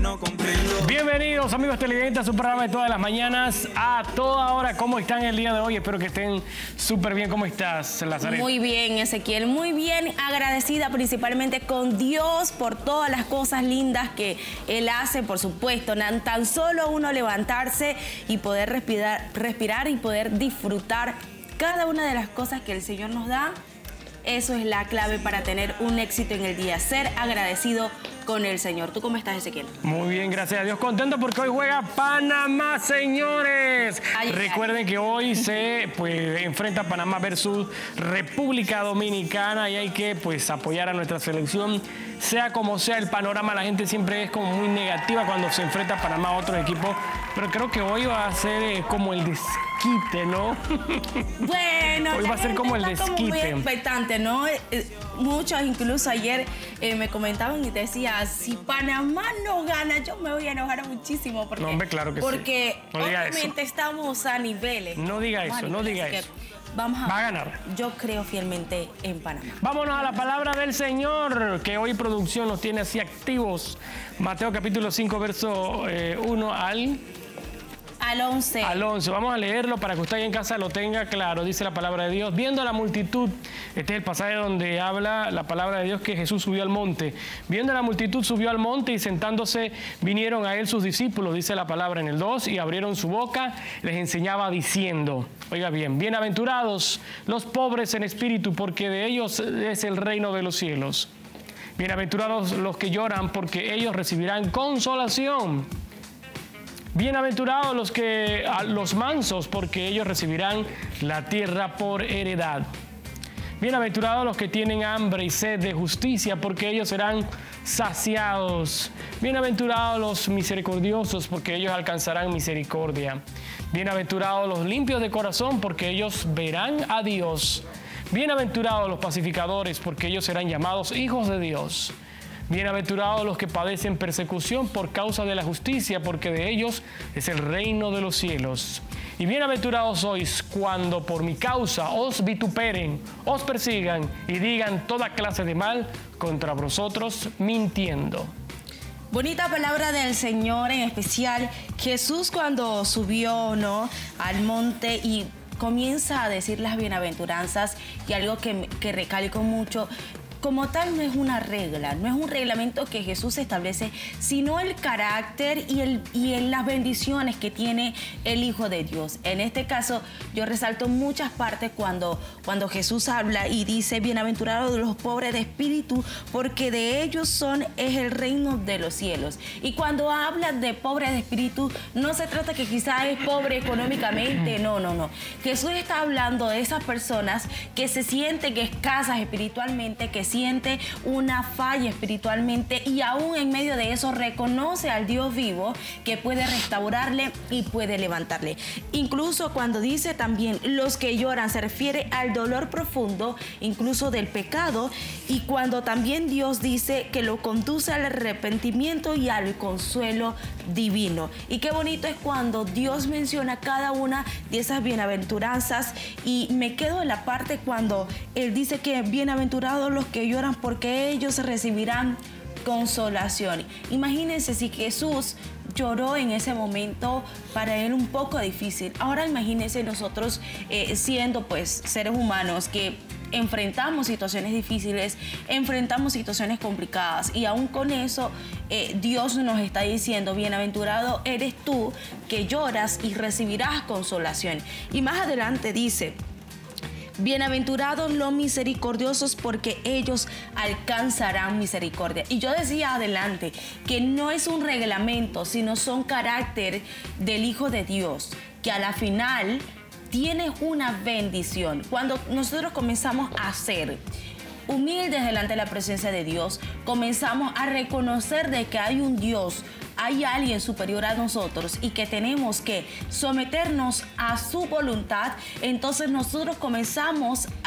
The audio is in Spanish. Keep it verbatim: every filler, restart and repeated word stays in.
no comprendo. Bienvenidos amigos televidentes a su programa de todas las mañanas, a toda hora. ¿Cómo están el día de hoy? Espero que estén súper bien. ¿Cómo estás, Lazaret? Muy bien, Ezequiel, muy bien. Agradecida principalmente con Dios por todas las cosas lindas que Él hace, por supuesto. Tan solo uno levantarse y poder respirar, respirar y poder disfrutar cada una de las cosas que el Señor nos da. Eso es la clave para tener un éxito en el día, ser agradecido con el Señor. ¿Tú cómo estás, Ezequiel? Muy bien, gracias a Dios. Contento porque hoy juega Panamá, señores. Ay, Recuerden ay. que hoy se pues, enfrenta Panamá versus República Dominicana y hay que pues, apoyar a nuestra selección. Sea como sea el panorama, la gente siempre es como muy negativa cuando se enfrenta Panamá a otros equipos, pero creo que hoy va a ser eh, como el desquite, ¿no? Bueno, hoy va a ser como el desquite. Como muy expectante, ¿no? Muchos incluso ayer eh, me comentaban y decía, si Panamá no gana, yo me voy a enojar muchísimo porque, no, hombre, claro que porque sí. no obviamente estamos a niveles. No diga eso, a no diga eso. Vamos a, Va a ganar. Yo creo fielmente en Panamá. Vámonos a la palabra del Señor, que hoy producción nos tiene así activos. Mateo capítulo cinco, verso eh, uno al... Al once. Al once. Vamos a leerlo para que usted ahí en casa lo tenga claro. Dice la palabra de Dios. Viendo a la multitud, este es el pasaje donde habla la palabra de Dios que Jesús subió al monte. Viendo a la multitud, subió al monte y sentándose vinieron a él sus discípulos, dice la palabra en el dos, y abrieron su boca, les enseñaba diciendo, oiga bien, bienaventurados los pobres en espíritu, porque de ellos es el reino de los cielos. Bienaventurados los que lloran, porque ellos recibirán consolación. Bienaventurados los que los mansos, porque ellos recibirán la tierra por heredad. Bienaventurados los que tienen hambre y sed de justicia, porque ellos serán saciados. Bienaventurados los misericordiosos, porque ellos alcanzarán misericordia. Bienaventurados los limpios de corazón, porque ellos verán a Dios. Bienaventurados los pacificadores, porque ellos serán llamados hijos de Dios. Bienaventurados los que padecen persecución por causa de la justicia, porque de ellos es el reino de los cielos. Y bienaventurados sois cuando por mi causa os vituperen, os persigan y digan toda clase de mal contra vosotros, mintiendo. Bonita palabra del Señor, en especial Jesús cuando subió, ¿no?, al monte y comienza a decir las bienaventuranzas, y algo que, que recalco mucho. Como tal, no es una regla, no es un reglamento que Jesús establece, sino el carácter y, el, y el, las bendiciones que tiene el Hijo de Dios. En este caso, yo resalto muchas partes cuando, cuando Jesús habla y dice, bienaventurados los pobres de espíritu, porque de ellos son, es el reino de los cielos. Y cuando habla de pobres de espíritu, no se trata que quizás es pobre económicamente, no, no, no. Jesús está hablando de esas personas que se sienten escasas espiritualmente, que siente una falla espiritualmente y aún en medio de eso reconoce al Dios vivo que puede restaurarle y puede levantarle. Incluso cuando dice también los que lloran, se refiere al dolor profundo, incluso del pecado, y cuando también Dios dice que lo conduce al arrepentimiento y al consuelo divino. Y qué bonito es cuando Dios menciona cada una de esas bienaventuranzas, y me quedo en la parte cuando Él dice que bienaventurados los que que lloran, porque ellos recibirán consolación. Imagínense si Jesús lloró en ese momento, para él un poco difícil. Ahora imagínense nosotros eh, siendo pues seres humanos que enfrentamos situaciones difíciles, enfrentamos situaciones complicadas, y aún con eso eh, Dios nos está diciendo, bienaventurado eres tú que lloras y recibirás consolación. Y más adelante dice, bienaventurados los misericordiosos, porque ellos alcanzarán misericordia. Y yo decía adelante que no es un reglamento, sino son carácter del Hijo de Dios, que a la final tiene una bendición. Cuando nosotros comenzamos a ser humildes delante de la presencia de Dios, comenzamos a reconocer de que hay un Dios, hay alguien superior a nosotros y que tenemos que someternos a su voluntad, entonces nosotros comenzamos a